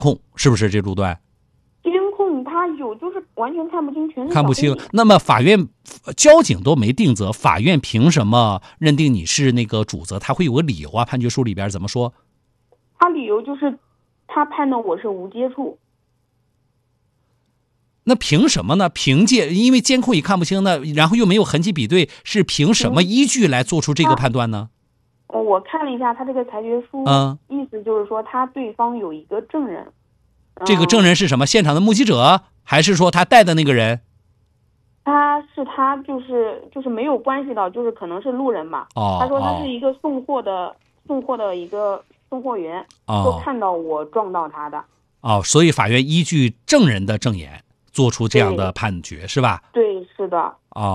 控，是不是这路段？ 监控它有，就是完全看不清，全是看不清小黑影。 那么法院交警都没定责，法院凭什么认定你是那个主责？他会有个理由啊，判决书里边怎么说？ 他理由就是他判断我是无接触。 那凭什么呢？凭借因为监控也看不清呢，然后又没有痕迹比对，是凭什么依据来做出这个判断呢？ 我看了一下他这个裁决书，意思就是说他对方有一个证人。 这个证人是什么？现场的目击者，还是说他带的那个人？ 他就是没有关系的，就是可能是路人吧。他说他是一个送货的一个送货员，就看到我撞到他的。 所以法院依据证人的证言做出这样的判决，是吧？ 对，是的。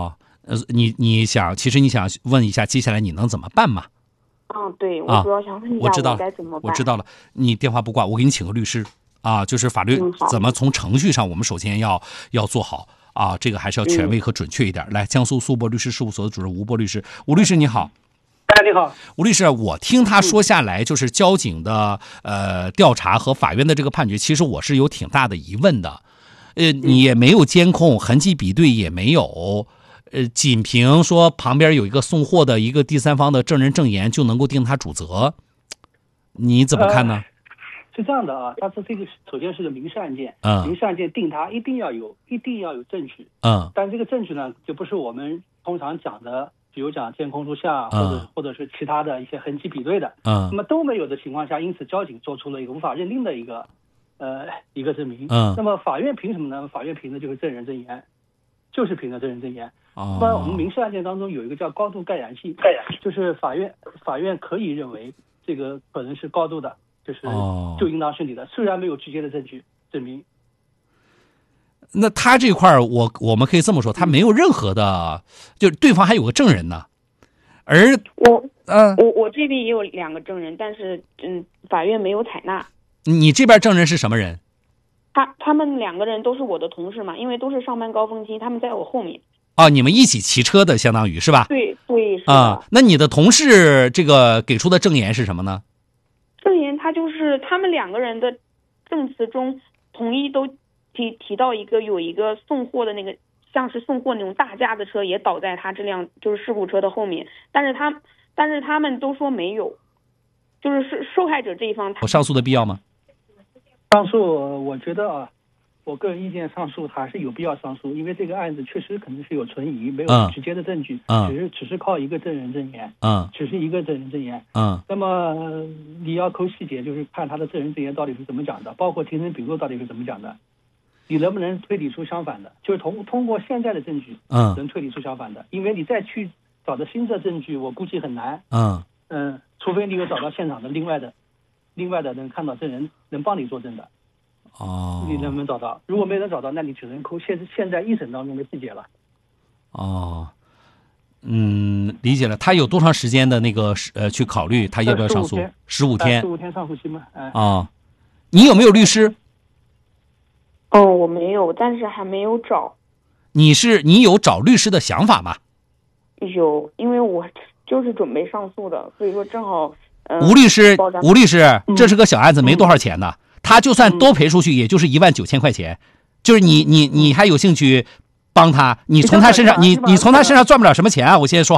其实你想问一下，接下来你能怎么办吗？ 对，我主要想问一下我该怎么办。 我知道了，你电话不挂，我给你请个律师就是法律怎么从程序上，我们首先要做好这个还是要权威和准确一点。来，江苏苏博律师事务所的主任吴波律师，吴律师你好。 你好， 吴律师，我听他说下来，就是交警的调查和法院的这个判决，其实我是有挺大的疑问的。你也没有监控，痕迹比对也没有，仅凭说旁边有一个送货的一个第三方的证人证言就能够定他主责，你怎么看呢？ 是这样的它是这个首先是个民事案件，民事案件定他一定要有证据，但这个证据呢，就不是我们通常讲的，比如讲监控录像或者是其他的一些痕迹比对的，那么都没有的情况下，因此交警做出了一个无法认定的一个证明，那么法院凭什么呢？法院凭的就是证人证言，就是凭着证人证言。那么我们民事案件当中有一个叫高度盖然性，就是法院可以认为这个可能是高度的，就应当是你的，虽然没有直接的证据证明。 那他这块我们可以这么说，他没有任何的，就是对方还有个证人呢，而我这边也有2个证人，但是法院没有采纳。 你这边证人是什么人？ 他们2个人都是我的同事嘛，因为都是上班高峰期，他们在我后面。 你们一起骑车的，相当于是吧？ 对，是的。 那你的同事这个给出的证言是什么呢？ 证言他就是他们2个人的证词中统一都提到有一个送货的那个像是送货那种大架子车也倒在他这辆就是事故车的后面，但是他们都说没有，就是受害者这一方。 有上诉的必要吗？ 上诉我觉得我个人意见，上诉还是有必要上诉，因为这个案子确实可能是有存疑，没有直接的证据，只是靠一个证人证言，只是一个证人证言，那么你要抠细节，就是看他的证人证言到底是怎么讲的，包括庭审笔录到底是怎么讲的，你能不能推理出相反的？就是通过现在的证据，能推理出相反的，因为你再去找的新的证据，我估计很难，除非你有找到现场的另外的能看到证人能帮你作证的。你能不能找到？如果没能找到，那你只能抠现在一审当中的细节了。 理解了。他有多长时间的那个去考虑他要不要上诉？15天。 15天上诉期吗？ 你有没有律师？ 我没有，但是还没有找。 你有找律师的想法吗？ 有，因为我就是准备上诉的，所以说正好。 吴律师，这是个小案子，没多少钱的。他就算多赔出去，也就是19000块钱。就是你还有兴趣帮他？你从他身上赚不了什么钱啊！我现在说。